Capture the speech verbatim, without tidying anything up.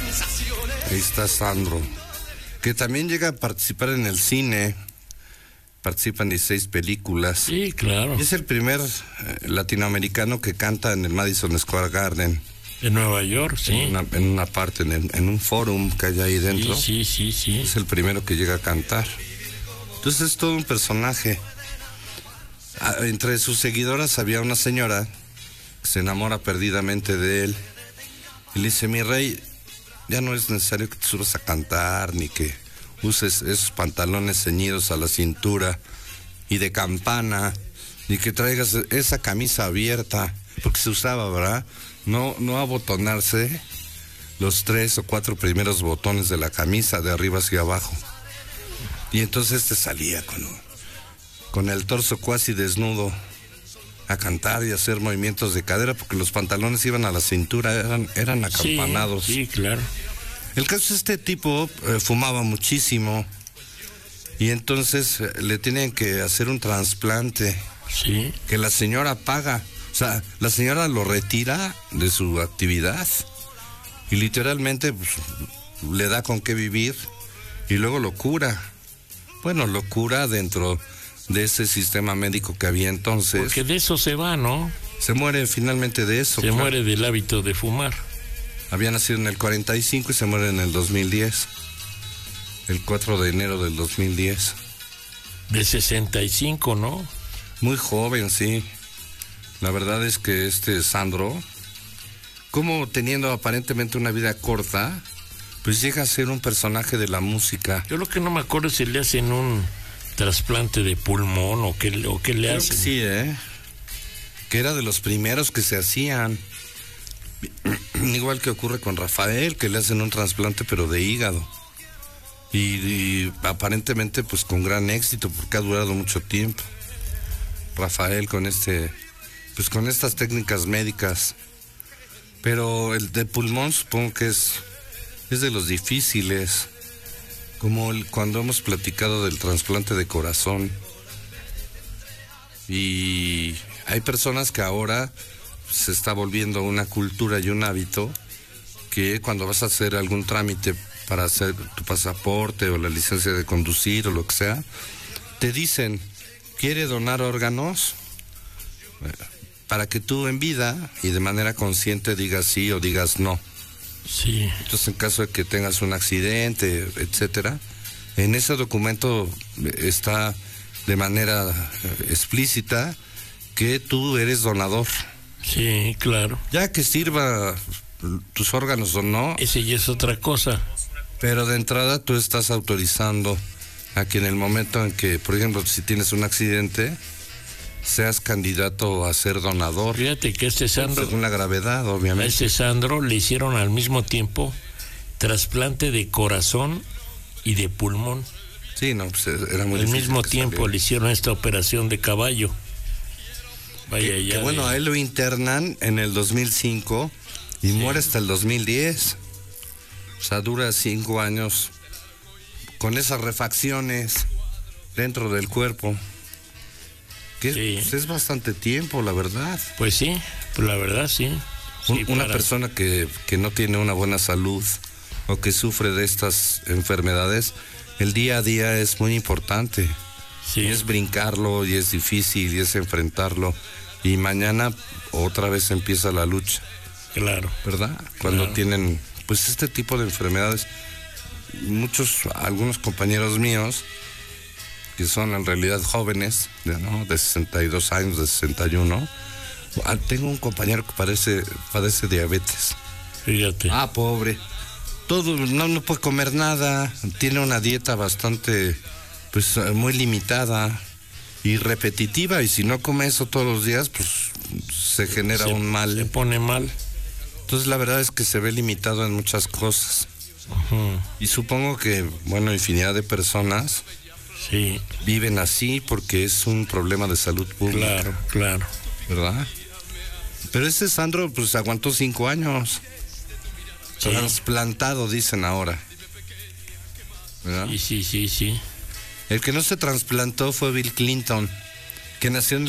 Ahí está Sandro, que también llega a participar en el cine. Participa en dieciséis películas. Sí, claro. Y es el primer eh, latinoamericano que canta en el Madison Square Garden. De Nueva York, sí. En una, en una parte, en, el, en un forum que hay ahí dentro. Sí, sí, sí, sí. Es el primero que llega a cantar. Entonces es todo un personaje. Ah, entre sus seguidoras había una señora que se enamora perdidamente de él. Y le dice, mi rey, ya no es necesario que te subas a cantar, ni que uses esos pantalones ceñidos a la cintura y de campana, ni que traigas esa camisa abierta, porque se usaba, ¿verdad? No, no abotonarse los tres o cuatro primeros botones de la camisa, de arriba hacia abajo. Y entonces te salía con, con el torso cuasi desnudo a cantar y hacer movimientos de cadera, porque los pantalones iban a la cintura, eran, eran acampanados. Sí, sí, claro. El caso es este tipo eh, fumaba muchísimo y entonces eh, le tienen que hacer un trasplante. Sí. Que la señora paga. O sea, la señora lo retira de su actividad y literalmente pues, le da con qué vivir y luego lo cura. Bueno, lo cura dentro de ese sistema médico que había entonces. Porque de eso se va, ¿no? Se muere finalmente de eso. Se claro. muere del hábito de fumar. Había nacido en el cuarenta y cinco y se muere en el dos mil diez. El cuatro de enero del dos mil diez. De sesenta y cinco, ¿no? Muy joven, sí. La verdad es que este Sandro, como teniendo aparentemente una vida corta, pues llega a ser un personaje de la música. Yo lo que no me acuerdo es si le hacen un trasplante de pulmón o qué, o qué le Creo hacen. que sí, ¿eh? Que era de los primeros que se hacían. Igual que ocurre con Rafael, que le hacen un trasplante pero de hígado. Y, y aparentemente pues con gran éxito, porque ha durado mucho tiempo. Rafael con este, pues con estas técnicas médicas. Pero el de pulmón supongo que es, es de los difíciles. Como el, cuando hemos platicado del trasplante de corazón. Y hay personas que ahora se está volviendo una cultura y un hábito que cuando vas a hacer algún trámite para hacer tu pasaporte o la licencia de conducir o lo que sea, te dicen, ¿quiere donar órganos? Para que tú en vida y de manera consciente digas sí o digas no. Sí. Entonces, en caso de que tengas un accidente, etcétera, en ese documento está de manera explícita que tú eres donador. Sí, claro. Ya que sirva tus órganos o no. Ese ya es otra cosa. Pero de entrada tú estás autorizando a que en el momento en que, por ejemplo, si tienes un accidente, seas candidato a ser donador. Fíjate que este Sandro, según la gravedad, obviamente. A este Sandro le hicieron al mismo tiempo trasplante de corazón y de pulmón. Sí, no, pues era muy Al difícil mismo que tiempo saliera. le hicieron esta operación de caballo. Vaya, que, ya que bueno, de... a él lo internan en el dos mil cinco y sí. Muere hasta el dos mil diez. O sea, dura cinco años con esas refacciones dentro del cuerpo. Que sí. pues, es bastante tiempo, la verdad. Pues sí, pues la verdad sí. sí Un, una para... persona que, que no tiene una buena salud o que sufre de estas enfermedades, el día a día es muy importante. Sí. Y es brincarlo, y es difícil, y es enfrentarlo. Y mañana otra vez empieza la lucha. Claro. ¿Verdad? Cuando claro. tienen, pues, este tipo de enfermedades. Muchos, algunos compañeros míos, que son en realidad jóvenes, ¿no? De sesenta y dos años, de sesenta y uno. Tengo un compañero que parece, padece diabetes. Fíjate. Ah, pobre. Todo, no, no puede comer nada. Tiene una dieta bastante, pues, muy limitada y repetitiva. Y si no come eso todos los días, pues, se genera se, un mal. Se pone mal. Entonces, la verdad es que se ve limitado en muchas cosas. Uh-huh. Y supongo que, bueno, infinidad de personas sí. viven así porque es un problema de salud pública. Claro, claro. ¿Verdad? Pero ese Sandro, pues, aguantó cinco años. Sí. Trasplantado, dicen ahora. ¿Verdad? Sí, sí, sí, sí. El que no se trasplantó fue Bill Clinton, que nació en